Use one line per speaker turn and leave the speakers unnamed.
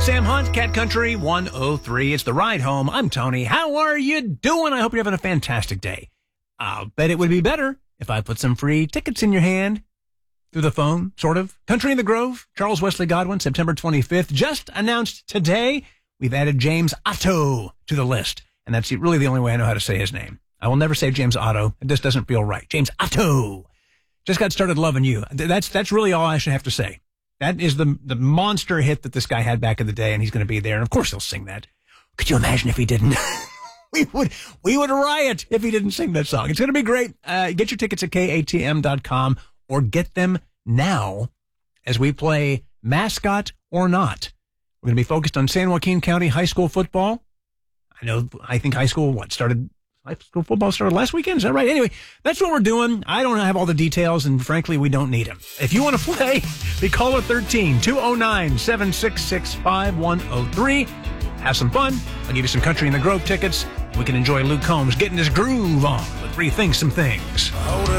Sam Hunt, Cat Country 103. It's the ride home. I'm Tony. How are you doing? I hope you're having a fantastic day. I'll bet it would be better if I put some free tickets in your hand through the phone, sort of. Country in the Grove, Charles Wesley Godwin, September 25th. Just announced today, we've added James Otto to the list. And that's really the only way I know how to say his name. I will never say James Otto. It just doesn't feel right. James Otto. Just got started loving you. That's really all I should have to say. That is the monster hit that this guy had back in the day, and he's going to be there. And of course he'll sing that. Could you imagine if he didn't? we would riot if he didn't sing that song. It's going to be great. Get your tickets at katm.com or get them now as we play Mascot or Not. We're going to be focused on San Joaquin County high school football. I think high school football started last weekend. Is that right? Anyway, that's what we're doing. I don't have all the details, and frankly, we don't need them. If you want to play, be caller 13-209-766-5103. Have some fun. I'll give you some Country in the Grove tickets. We can enjoy Luke Combs getting his groove on with Rethink Some Things.